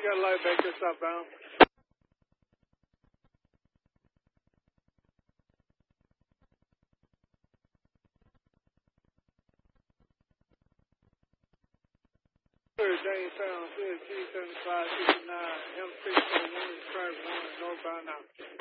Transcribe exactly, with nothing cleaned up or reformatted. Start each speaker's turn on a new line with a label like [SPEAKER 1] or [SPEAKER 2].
[SPEAKER 1] you got a light back there southbound. Jamestown, C S G seventy-five sixty-nine, M six oh one, track one, northbound now.